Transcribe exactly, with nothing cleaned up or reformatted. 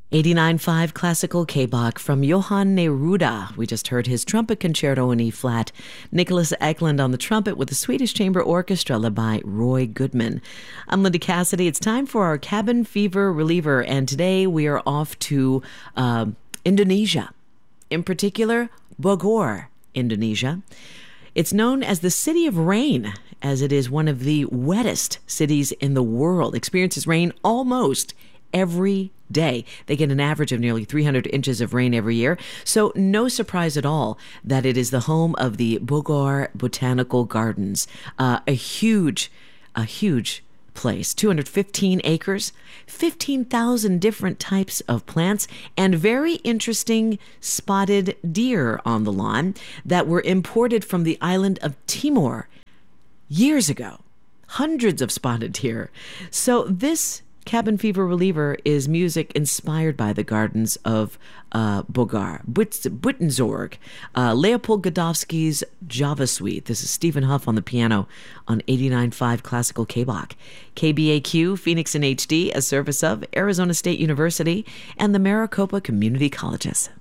eighty-nine point five Classical K-Bach from Johann Neruda. We just heard his trumpet concerto in E-flat. Nicholas Eklund on the trumpet with the Swedish Chamber Orchestra led by Roy Goodman. I'm Linda Cassidy. It's time for our cabin fever reliever, and today we are off to uh, Indonesia. In particular, Bogor, Indonesia. It's known as the City of Rain, as it is one of the wettest cities in the world. Experiences rain almost every day. They get an average of nearly three hundred inches of rain every year. So no surprise at all that it is the home of the Bogor Botanical Gardens, uh, a huge, a huge place, two hundred fifteen acres, fifteen thousand different types of plants, and very interesting spotted deer on the lawn that were imported from the island of Timor years ago. Hundreds of spotted deer. So this cabin fever reliever is music inspired by the gardens of uh, Bogor, Buitenzorg, uh, Leopold Godofsky's Java Suite. This is Stephen Huff on the piano on eighty-nine point five Classical K-Bach. K B A Q, Phoenix in H D, a service of Arizona State University and the Maricopa Community Colleges.